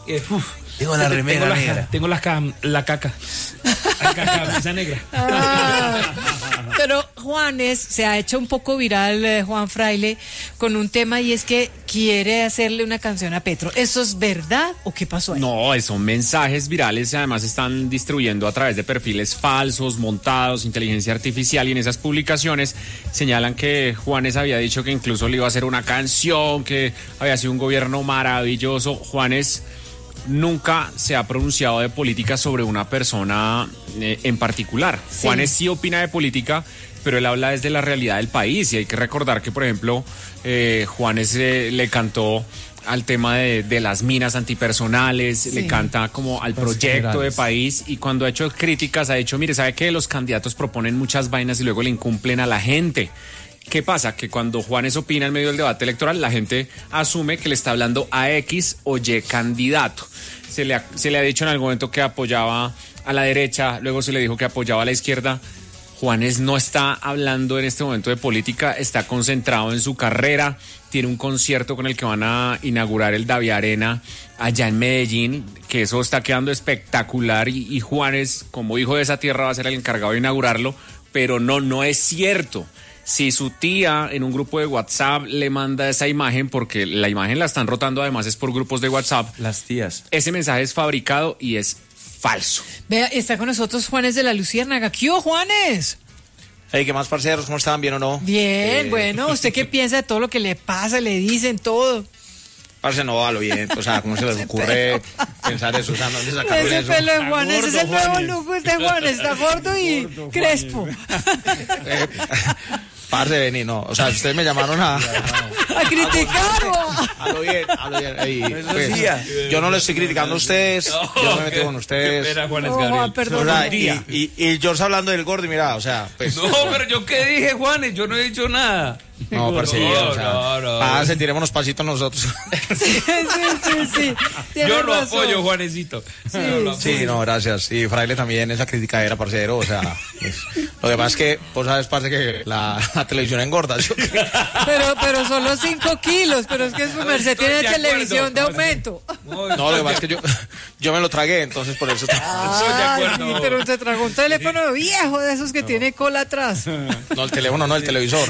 Tengo la remera negra. Tengo la caca. La camisa negra. Pero Juanes se ha hecho un poco viral, Juan Fraile, con un tema, y es que quiere hacerle una canción a Petro. ¿Eso es verdad o qué pasó ahí? No, son mensajes virales y además se están distribuyendo a través de perfiles falsos, montados, inteligencia artificial, y en esas publicaciones señalan que Juanes había dicho que incluso le iba a hacer una canción, que había sido un gobierno maravilloso. Juanes nunca se ha pronunciado de política sobre una persona en particular. Sí. Juanes sí opina de política, pero él habla desde la realidad del país, y hay que recordar que, por ejemplo, Juanes le cantó al tema de las minas antipersonales, sí, le canta como al proyecto de país, y cuando ha hecho críticas ha dicho, mire, ¿sabe qué? Los candidatos proponen muchas vainas y luego le incumplen a la gente. ¿Qué pasa? Que cuando Juanes opina en medio del debate electoral, la gente asume que le está hablando a X o Y candidato. Se le ha dicho en algún momento que apoyaba a la derecha, luego se le dijo que apoyaba a la izquierda. Juanes no está hablando en este momento de política, está concentrado en su carrera, tiene un concierto con el que van a inaugurar el Davi Arena allá en Medellín, que eso está quedando espectacular, y Juanes, como hijo de esa tierra, va a ser el encargado de inaugurarlo, pero no es cierto. Si su tía en un grupo de WhatsApp le manda esa imagen, porque la imagen la están rotando además es por grupos de WhatsApp, las tías, ese mensaje es fabricado y es falso. Vea, está con nosotros Juanes de la Luciérnaga. ¿Qué hubo, Juanes? Hey, ¿qué más, parceros? ¿Cómo están? ¿Bien o no? Bien, bueno, ¿usted qué piensa de todo lo que le pasa, le dicen todo? Parce, no, a lo bien, o sea, ¿cómo se les ocurre pensar eso? O sea, no les sacaron ese eso. Pelo de Juanes, ese es el nuevo look de Juanes, está gordo y crespo. Parce, vení, no, o sea, ustedes me llamaron a criticarlo. A lo bien. Ey, pues, yo no les estoy criticando a ustedes, yo no me meto con ustedes. Qué pena, Juanes Gabriel. Perdón. O sea, y George hablando del gordo, y mira, o sea, pues. No, pero yo qué dije, Juanes, yo no he dicho nada. No, parce, o sea, sentiremos pasitos nosotros. Sí. Yo lo apoyo, Juanesito. Sí, no, gracias. Y Fraile también, esa criticadera, parcero, o sea, lo demás es que, pues sabes, parce, que la televisión engorda, ¿sí? Pero solo 5 kilos, pero es que su merced tiene televisión de aumento. No, lo demás es que yo me lo tragué, entonces por eso. Estoy de acuerdo. Sí, pero se tragó un teléfono viejo de esos que tiene cola atrás. No, el teléfono, no, el televisor.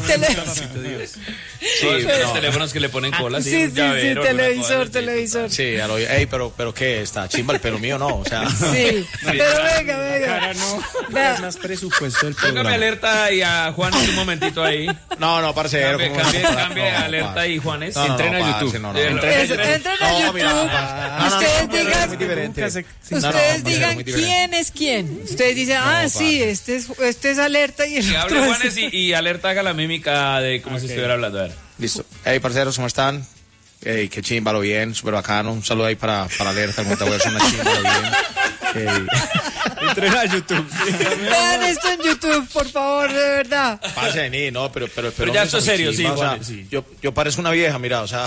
Sí, los teléfonos que le ponen cola. Sí, televisor. Sí, ey, pero ¿qué? Está chimba el pelo mío, ¿no? O sea. Sí, pero venga. Cara, no, es más presupuesto del programa. Póngame alerta y a Juanes un momentito ahí. No, parcero. Cambie alerta ahí, Juanes. Entren a YouTube. Entren a YouTube. Ustedes digan quién es quién. Ustedes dicen, sí, este es alerta y el otro hable Juanes y alerta haga la mímica de como si estuviera hablando. A ver. Listo. Hey, parceros, ¿cómo están? Hey, qué chimba, lo bien, súper bacano. Un saludo ahí para alerta, el es una chimba, lo bien. Entren a YouTube. Vean esto en YouTube, por favor, de verdad. Pasen, no, pero ya esto es serio, sí, Juan, sí. Yo parezco una vieja, mira, o sea.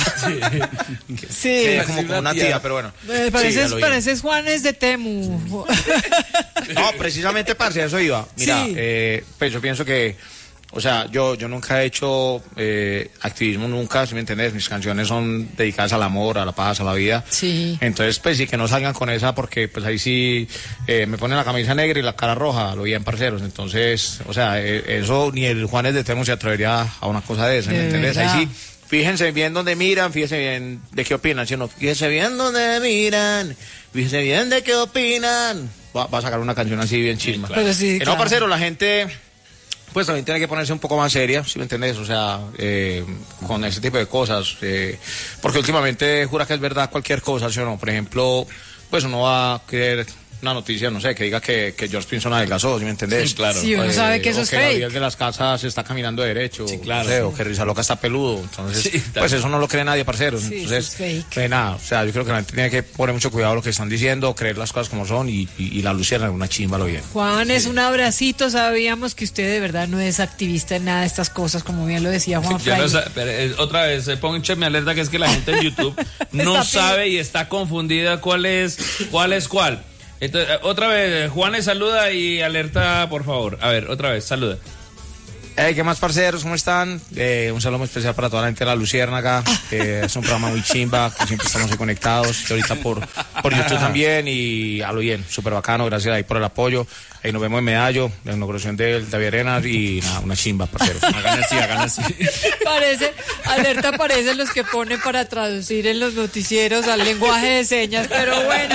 Sí, como una tía, pero bueno. Pareces Juanes de Temu. No, precisamente, parce, eso iba. Mira, pues yo pienso que, o sea, yo nunca he hecho activismo, nunca, si me entendés, mis canciones son dedicadas al amor, a la paz, a la vida. Sí. Entonces, pues sí, que no salgan con esa, porque pues ahí sí me ponen la camisa negra y la cara roja, lo bien, parceros. Entonces, o sea, eso ni el Juanes de Temo se atrevería a una cosa de esa, ¿me entendés? Ahí sí, fíjense bien dónde miran, fíjense bien de qué opinan, ¿sí o no? Fíjense bien dónde miran, fíjense bien de qué opinan. Va a sacar una canción así bien chisma. Claro. Pero sí, No, parcero, la gente pues también tiene que ponerse un poco más seria, ¿sí me entendés? O sea, con ese tipo de cosas, porque últimamente jura que es verdad cualquier cosa, ¿sí o no? Por ejemplo, pues uno va a querer una noticia, no sé, que diga que George Pinson adelgazó, ¿sí me entendés? Sí, claro. Sí, uno sabe que eso es fake. Que Gabriel de las Casas está caminando derecho, sí, claro. No sé, o que Rizaloca está peludo, entonces, sí, pues eso no lo cree nadie, parceros. Sí, entonces, es fake. Pues nada, o sea, yo creo que la gente tiene que poner mucho cuidado a lo que están diciendo, creer las cosas como son y la Luciérnaga una chimba lo bien. Juanes, un abracito, sabíamos que usted de verdad no es activista en nada de estas cosas, como bien lo decía Juan Fraile. Otra vez, pónganme alerta que es que la gente en YouTube no sabe y está confundida cuál es cuál. Entonces, otra vez, Juanes saluda y alerta, por favor. A ver, otra vez, saluda. Hey, ¿qué más, parceros? ¿Cómo están? Un saludo muy especial para toda la gente de la Luciérnaga. Es un programa muy chimba, que siempre estamos ahí conectados. Que ahorita por por YouTube también, y a lo bien, súper bacano, gracias ahí por el apoyo. Nos vemos en Medallo, la inauguración del David Arenas, y nada, una chimba, parceros. Hagan así. Alerta parecen los que ponen para traducir en los noticieros al lenguaje de señas, pero bueno.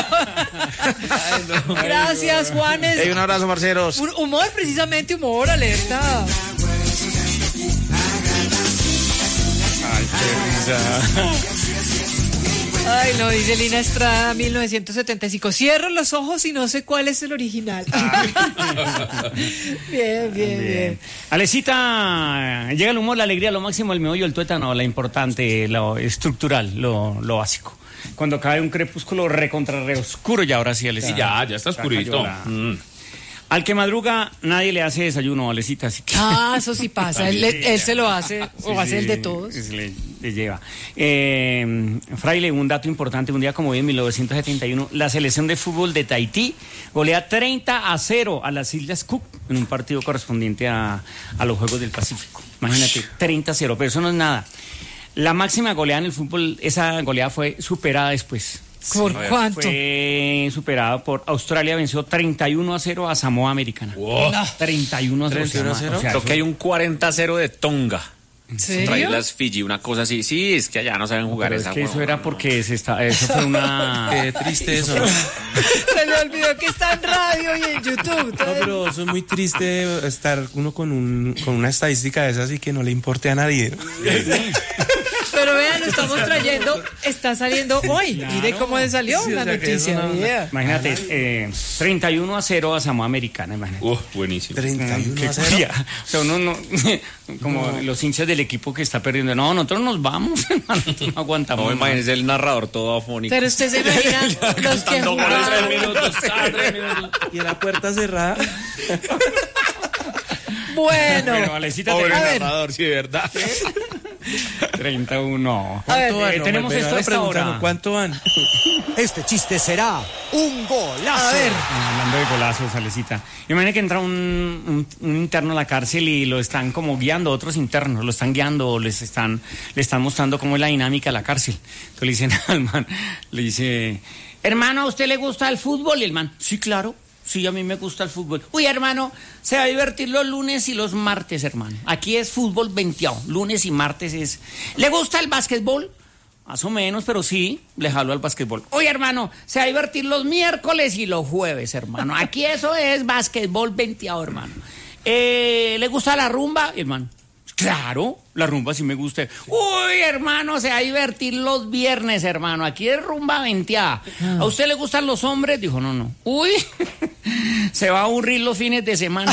Gracias, Juanes. Un abrazo, parceros. Humor, precisamente humor, Alerta. Ay, qué risa. Ay, no, dice Lina Estrada, 1975. Cierro los ojos y no sé cuál es el original. Bien. Alecita, llega el humor, la alegría, lo máximo, el meollo, el tuétano, la importante, lo estructural, lo básico. Cuando cae un crepúsculo recontra oscuro, y ahora sí, Alecita. Ya está oscurito. Al que madruga, nadie le hace desayuno, Alecita, así que... Eso sí pasa, él se lo hace, o hace el de todos. Le lleva. Fraile, un dato importante, un día como hoy en 1971, la selección de fútbol de Tahití golea 30-0 a las Islas Cook en un partido correspondiente a los Juegos del Pacífico. Imagínate, 30-0, pero eso no es nada. La máxima goleada en el fútbol, esa goleada fue superada después. ¿Por cuánto? Fue superado por Australia, venció 31-0 a Samoa Americana. Wow. 31-0. O sea, creo que hay un 40-0 de Tonga. ¿En serio? Trae las Fiji, una cosa así. Sí, es que allá no saben jugar pero esa. Es que eso era porque eso fue una... Qué triste eso. Se le olvidó que está en radio y en YouTube. No, pero eso es muy triste, estar uno con una estadística de esas y que no le importe a nadie. Pero vean, lo estamos trayendo, está saliendo hoy. Claro. Mire cómo salió la noticia. Imagínate, 31-0 a Samoa Americana, imagínate. Buenísimo. 31-0. O sea, uno no, como los hinchas del equipo que está perdiendo. No, nosotros nos vamos, hermano, no aguantamos. No, imagínese el narrador todo afónico. Pero usted se imagina los que jugaban. 3 minutos. Y en la puerta cerrada. Bueno, Alecita, Pobre a ver. narrador, sí, de verdad. 31. A ver, tenemos esto a esta hora. ¿Cuánto van? Este chiste será un golazo. A ver. Hablando de golazos, Alecita. Imagínate que entra un interno a la cárcel y lo están como guiando, otros internos, lo están guiando, le están mostrando cómo es la dinámica de la cárcel. Entonces le dicen al man, le dice, hermano, ¿a usted le gusta el fútbol? Y el man, sí, claro. Sí, a mí me gusta el fútbol. Uy, hermano, se va a divertir los lunes y los martes, hermano. Aquí es fútbol venteado. Lunes y martes es... ¿Le gusta el básquetbol? Más o menos, pero sí, le jalo al básquetbol. Oye, hermano, se va a divertir los miércoles y los jueves, hermano. Aquí eso es básquetbol venteado, hermano. ¿Le gusta la rumba, hermano? Claro, la rumba sí me gusta. Uy, hermano, se va a divertir los viernes, hermano. Aquí es rumba venteada. ¿A usted le gustan los hombres? Dijo, no. Uy, se va a aburrir los fines de semana.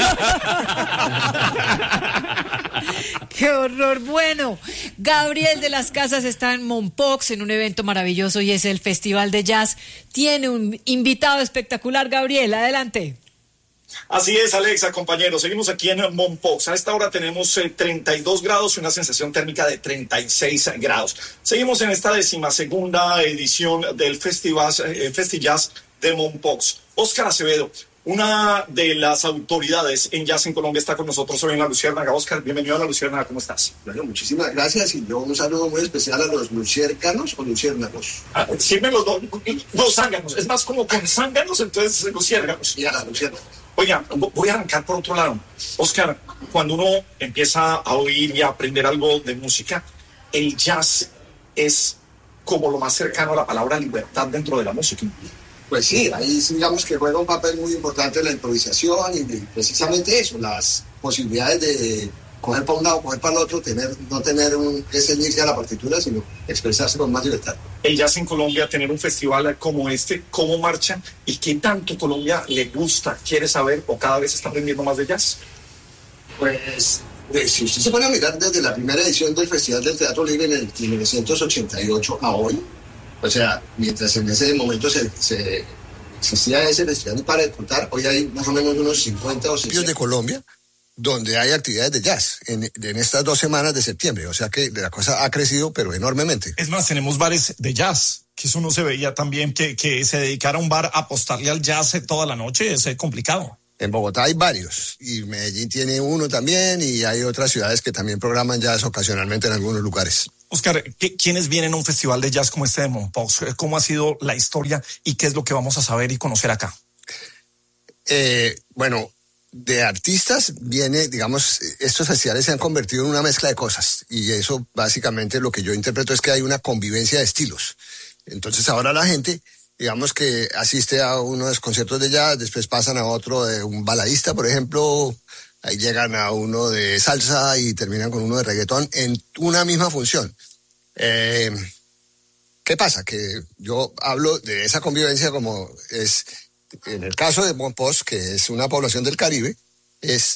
¡Qué horror! Bueno, Gabriel de las Casas está en Mompox en un evento maravilloso y es el Festival de Jazz. Tiene un invitado espectacular. Gabriel, adelante. Así es, Alexa, compañeros. Seguimos aquí en Mompox. A esta hora tenemos 32 grados y una sensación térmica de 36 grados. Seguimos en esta 12ª edición del FestiJazz de Mompox. Óscar Acevedo, una de las autoridades en jazz en Colombia, está con nosotros hoy en La Luciérnaga. Óscar, bienvenido a La Luciérnaga. ¿Cómo estás? Bueno, muchísimas gracias y yo un saludo muy especial a los luciércanos o luciérnagos. Sirven los dos zánganos. Es más como con zánganos, entonces luciérnagos. Y a la luciérnaga. Oiga, voy a arrancar por otro lado. Óscar, cuando uno empieza a oír y a aprender algo de música, el jazz es como lo más cercano a la palabra libertad dentro de la música. Pues sí, ahí digamos que juega un papel muy importante la improvisación y precisamente eso, las posibilidades de coger para un lado, coger para el otro, no tener que ceñirse a la partitura, sino expresarse con más libertad. El jazz en Colombia, tener un festival como este, ¿cómo marcha? ¿Y qué tanto Colombia le gusta, quiere saber o cada vez está aprendiendo más de jazz? Pues si usted se pone a mirar desde la primera edición del Festival del Teatro Libre en el 1988 a hoy, o sea, mientras en ese momento se existía ese festival, y para de contar, hoy hay más o menos unos 50 o 60 de Colombia donde hay actividades de jazz en estas 2 semanas de septiembre, o sea que la cosa ha crecido pero enormemente. Es más, tenemos bares de jazz, que eso no se veía también, que se dedicara a un bar a apostarle al jazz toda la noche, es complicado. En Bogotá hay varios, y Medellín tiene uno también, y hay otras ciudades que también programan jazz ocasionalmente en algunos lugares. Oscar, ¿quiénes vienen a un festival de jazz como este de Mompox? ¿Cómo ha sido la historia y qué es lo que vamos a saber y conocer acá? Bueno, de artistas viene, digamos, estos festivales se han convertido en una mezcla de cosas, y eso básicamente lo que yo interpreto es que hay una convivencia de estilos. Entonces ahora la gente, digamos que asiste a unos conciertos de jazz, después pasan a otro de un baladista, por ejemplo, ahí llegan a uno de salsa y terminan con uno de reggaetón en una misma función. ¿Qué pasa? Que yo hablo de esa convivencia como es, en el caso de Mompox, que es una población del Caribe, es